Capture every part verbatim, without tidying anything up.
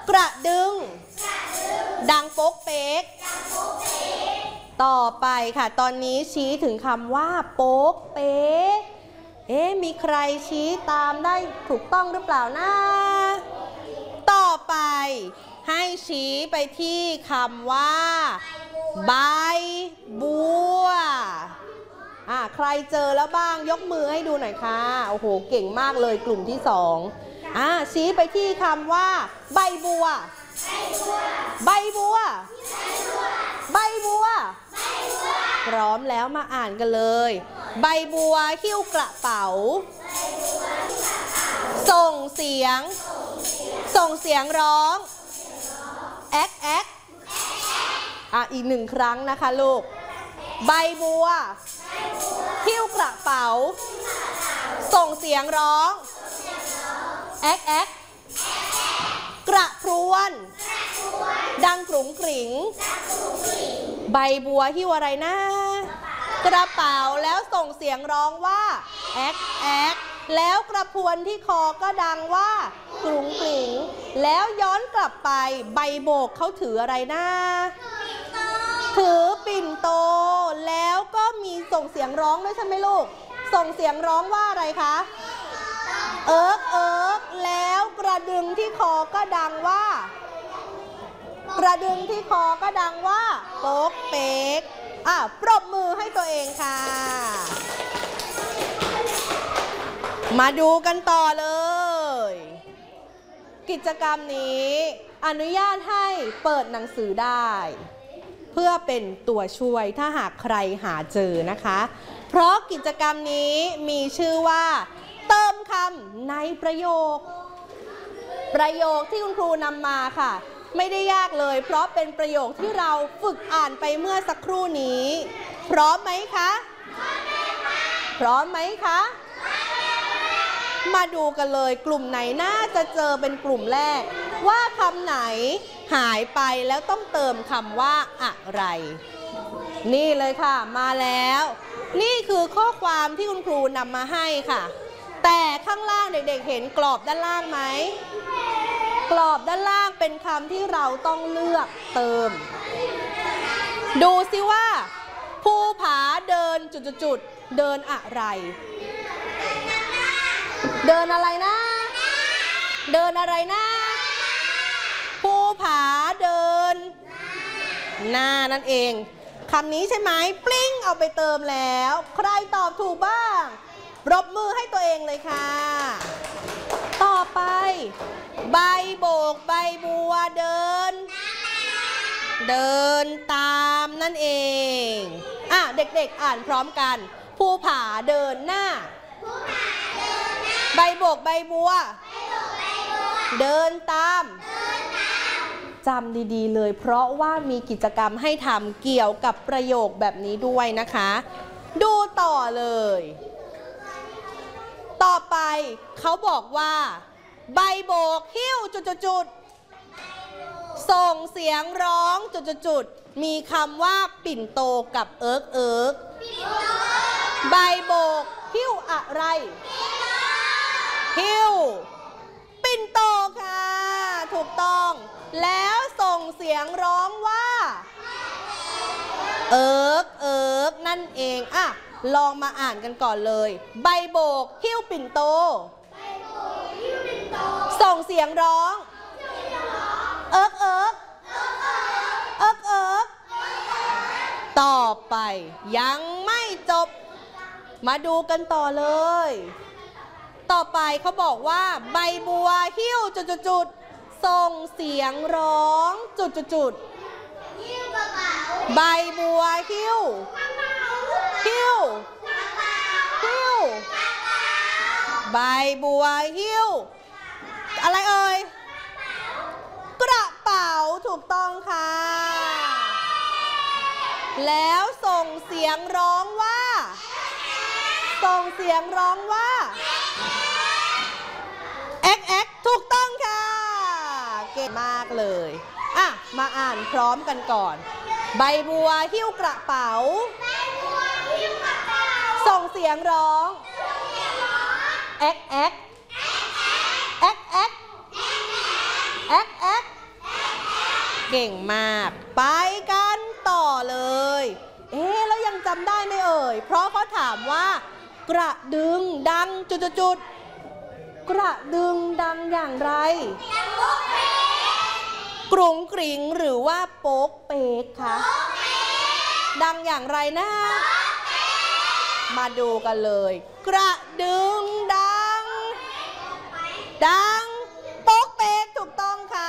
กระดึงดังโป๊กเป๊กต่อไปค่ะตอนนี้ชี้ถึงคำว่าโป๊กเป๊กเอ๊ะมีใครชี้ตามได้ถูกต้องหรือเปล่านะต่อไปให้ชี้ไปที่คำว่าใบบัวอ่ะใครเจอแล้วบ้างยกมือให้ดูหน่อยค่ะโอ้โหเก่งมากเลยกลุ่มที่สองอ่ะชี้ไปที่คำว่าใบบัวใบบัวใบบัวพร้อมแล้วมาอ่านกันเลยใบบัวหิ้วกระเป๋าส่งเสียงส่งเสียงร้องแอ๊กแอ๊กอ่ะอีกหนึ่งครั้งนะคะลูกใบบัวหิ้วกระเป๋าส่งเสียงร้องแอ๊กแอ๊กกระพรวนดังกรุ๋งกริ๋งใบบัวหิ้วอะไรนะกระเป๋าแล้วส่งเสียงร้องว่าแอ๊กแอ๊กแล้วกระพรวนที่คอก็ดังว่ากรุ๋งกริ๋งแล้วย้อนกลับไปใบโบกเขาถืออะไรนะถือปิ่นโตแล้วก็มีส่งเสียงร้องด้วยใช่ไหมลูกส่งเสียงร้องว่าอะไรคะเอิ๊กเอิ๊กแล้วกระดึงที่คอก็ดังว่ากระดึงที่คอก็ดังว่าโป๊กเป๊กอ่ะปรบมือให้ตัวเองค่ะมาดูกันต่อเลยกิจกรรมนี้อนุญาตให้เปิดหนังสือได้เพื่อเป็นตัวช่วยถ้าหากใครหาเจอนะคะเพราะกิจกรรมนี้มีชื่อว่าเติมคำในประโยคประโยคที่คุณครูนำมาค่ะไม่ได้ยากเลยเพราะเป็นประโยคที่เราฝึกอ่านไปเมื่อสักครู่นี้พร้อมไหมคะพร้อมไหมคะมาดูกันเลยกลุ่มไหนน่าจะเจอเป็นกลุ่มแรกว่าคำไหนหายไปแล้วต้องเติมคำว่าอะไรนี่เลยค่ะมาแล้วนี่คือข้อความที่คุณครูนำมาให้ค่ะแต่ข้างล่างเด็กๆเห็นกรอบด้านล่างไหมกรอบด้านล่างเป็นคำที่เราต้องเลือกเติมดูสิว่าภูผาเดินจุดๆๆเดินอะไรเดินอะไรนะเดินอะไรนะภูผาเดินหน้านั่นเองคำนี้ใช่ไหมปลิ้งเอาไปเติมแล้วใครตอบถูกบ้างปรบมือให้ตัวเองเลยค่ะต่อไปใบโบกใบบัวเดินเดินตามนั่นเองอ่ะเด็กๆอ่านพร้อมกันภูผาเดินหน้าใบโบกใบบัวเดินตามจำดีๆเลยเพราะว่ามีกิจกรรมให้ทำเกี่ยวกับประโยคแบบนี้ด้วยนะคะดูต่อเลยต่อไปเขาบอกว่าใบโบกหิ้วจุดๆส่งเสียงร้องจุดๆมีคำว่าปิ่นโตกับเอิ๊กเอิ๊กใบโบกหิ้วอะไรหิ้วปิ่นโตค่ะถูกต้องแล้วส่งเสียงร้องว่าเอิ๊กเอิ๊กนั่นเองอ่ะลองมาอ่านกันก่อนเลยใบโบกหิ้วปิ่นโตส่งเสียงร้องเอิ๊กเอิ๊กเอิ๊กเอิ๊กต่อไปยังไม่จบมาดูกันต่อเลยต่อไปเขาบอกว่าใบบัวหิ้วจุดๆส่งเสียงร้องจุดๆใบบัวหิ้วหิ้วหิ้วใบบัวหิ้วอะไรเอ่ยกระเป๋าถูกต้องค่ะแล้วส่งเสียงร้องว่าส่งเสียงร้องว่าแอ๊กแอ๊กถูกต้องค่ะเก่งมากเลยอ่ะมาอ่านพร้อมกันก่อนใบบัวหิ้วกระเป๋าส่งเสียงร้องแอ๊กแอ๊กแอ๊กแอ๊กแอ๊กแอ๊กเก่งมากไปกันต่อเลยเอ๊ะแล้วยังจำได้ไหมเอ่ยเพราะเขาถามว่ากระดึงดังจุดๆกระดึงดังอย่างไรกรุงกริงหรือว่าโป๊กเป๊กคะดังอย่างไรนะมาดูกันเลยกระดึงดังดังโป๊กเป๊กถูกต้องค่ะ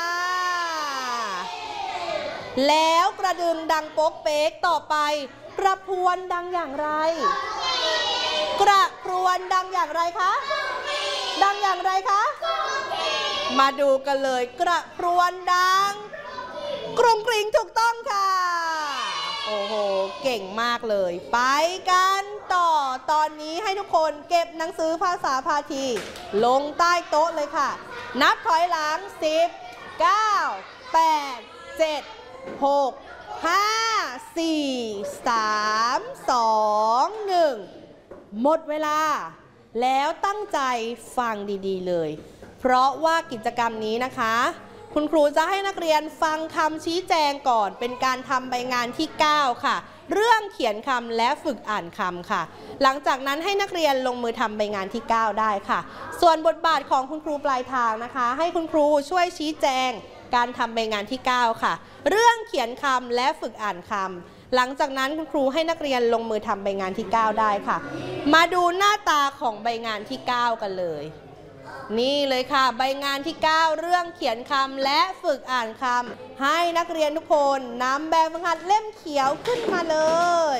แล้วกระดึงดังโป๊กเป๊กต่อไปกระพวนดังอย่างไรกระพวนดังอย่างไรคะดังอย่างไรคะมาดูกันเลยกระพวนดังกรุงกริงถูกต้องค่ะโอ้โหเก่งมากเลยไปกันต่อตอนนี้ให้ทุกคนเก็บหนังสือภาษาพาทีลงใต้โต๊ะเลยค่ะนับถอยหลังสิบ เก้า แปด เจ็ด หก ห้า สี่ สาม สอง หนึ่งหมดเวลาแล้วตั้งใจฟังดีๆเลยเพราะว่ากิจกรรมนี้นะคะคุณครูจะให้นักเรียนฟังคำชี้แจงก่อนเป็นการทำใบงานที่เก้าค่ะเรื่องเขียนคำและฝึกอ่านคำค่ะหลังจากนั้นให้นักเรียนลงมือทำใบงานที่เก้าได้ค่ะส่วนบทบาทของคุณครูปลายทางนะคะให้คุณครูช่วยชี้แจงการทำใบงานที่เก้าค่ะเรื่องเขียนคำและฝึกอ่านคำหลังจากนั้นคุณครูให้นักเรียนลงมือทำใบงานที่เก้าได้ค่ะมาดูหน้าตาของใบงานที่เก้ากันเลยนี่เลยค่ะใบงานที่เก้าเรื่องเขียนคำและฝึกอ่านคำให้นักเรียนทุกคนนำแบบฝึกหัดเล่มเขียวขึ้นมาเลย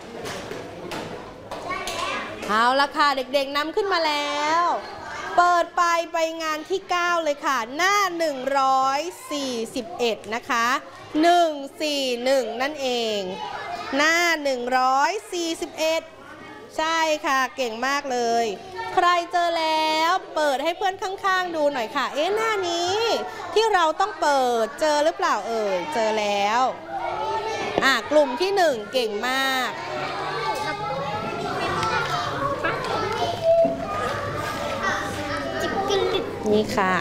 เอาละค่ะเด็กๆนำขึ้นมาแล้วเปิดไปใบงานที่เก้าเลยค่ะหน้าหนึ่งร้อยสี่สิบเอ็ดนะคะหนึ่งสี่หนึ่งนั่นเองหน้าหนึ่งร้อยสี่สิบเอ็ดใช่ค่ะเก่งมากเลยใครเจอแล้วเปิดให้เพื่อนข้างๆดูหน่อยค่ะเอ๊ะหน้านี้ที่เราต้องเปิดเจอหรือเปล่าเอ่ยเจอแล้วอ่ะกลุ่มที่หนึ่งเก่งมากนี่ค่ะ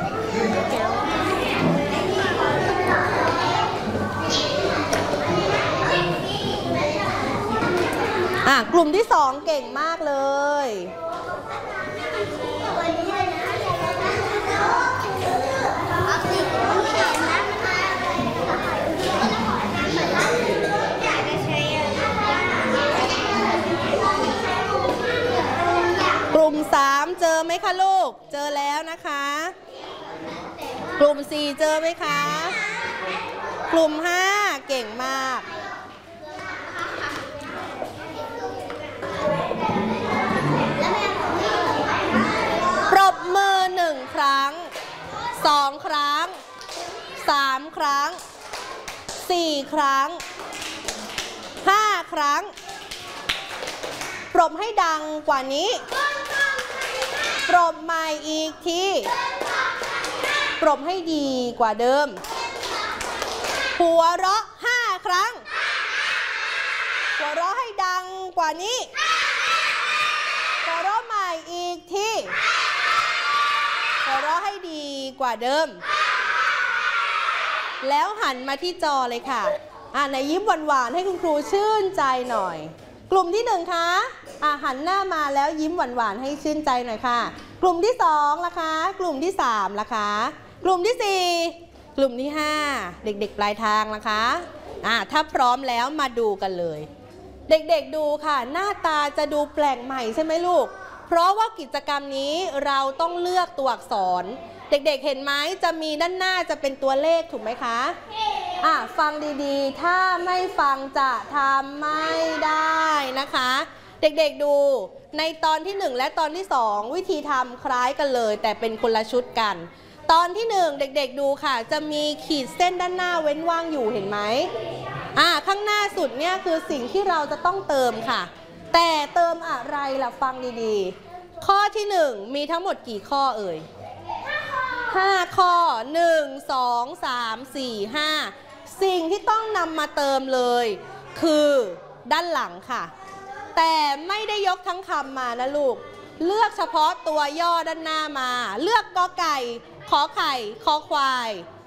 อ่ะกลุ่มที่สองเก่งมากเลยกลุ่มสามเจอไหมคะลูกเจอแล้วนะคะกลุ่มสี่เจอไหมคะกลุ่มห้าเก่งมากปรบมือหนึ่งครั้งสองครั้งสามครั้งสี่ครั้งห้าครั้งปรบให้ดังกว่านี้ปรบใหม่อีกทีปรบให้ดีกว่าเดิมหัวเราะห้าครั้งหัวเราะให้ดังกว่านี้หัวเราะใหม่อีกทีหัวเราะให้ดีกว่าเดิมแล้วหันมาที่จอเลยค่ะอ่าไหนยิ้มหวานๆให้คุณครูชื่นใจหน่อยกลุ่มที่หนึ่งคะอ่าหันหน้ามาแล้วยิ้มหวานๆให้ชื่นใจหน่อยค่ะกลุ่มที่สองล่ะคะกลุ่มที่สามล่ะคะกลุ่มที่สี่กลุ่มที่ห้าเด็กๆปลายทางล่ะคะอ่าถ้าพร้อมแล้วมาดูกันเลยเด็กๆดูค่ะหน้าตาจะดูแปลกใหม่ใช่ไหมลูกเพราะว่ากิจกรรมนี้เราต้องเลือกตัวอักษรเด็กๆเห็นไหมจะมีด้านหน้าจะเป็นตัวเลขถูกไหมคะอ่ะฟังดีๆถ้าไม่ฟังจะทำไม่ได้นะคะเด็กๆดูในตอนที่หนึ่งและตอนที่สองวิธีทำคล้ายกันเลยแต่เป็นคนละชุดกันตอนที่หนึ่งเด็กๆดูค่ะจะมีขีดเส้นด้านหน้าเว้นว่างอยู่เห็นไหมอ่ะข้างหน้าสุดเนี่ยคือสิ่งที่เราจะต้องเติมค่ะแต่เติมอะไรล่ะฟังดีๆข้อที่หนึ่งมีทั้งหมดกี่ข้อเอ่ยห้าข้อหนึ่ง สอง สาม สี่ ห้าสิ่งที่ต้องนำมาเติมเลยคือด้านหลังค่ะแต่ไม่ได้ยกทั้งคำมานะลูกเลือกเฉพาะตัวย่อด้านหน้ามาเลือกกอไก่ขอไข่คอควาย